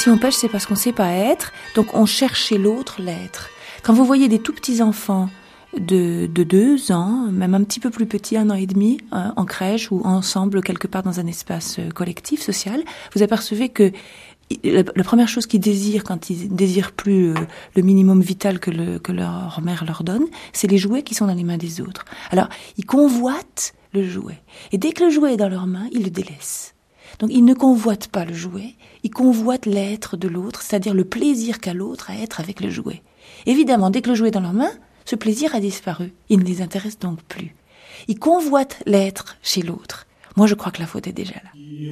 Si on pêche, c'est parce qu'on ne sait pas être, donc on cherche chez l'autre l'être. Quand vous voyez des tout petits enfants de 2 ans, même un petit peu plus petits, 1 an et demi, en crèche ou ensemble quelque part dans un espace collectif, social, vous apercevez que la première chose qu'ils désirent quand ils désirent plus le minimum vital que leur mère leur donne, c'est les jouets qui sont dans les mains des autres. Alors, ils convoitent le jouet. Et dès que le jouet est dans leurs mains, ils le délaissent. Donc, ils ne convoitent pas le jouet, ils convoitent l'être de l'autre, c'est-à-dire le plaisir qu'a l'autre à être avec le jouet. Évidemment, dès que le jouet est dans leurs mains, ce plaisir a disparu. Il ne les intéresse donc plus. Ils convoitent l'être chez l'autre. Moi, je crois que la faute est déjà là.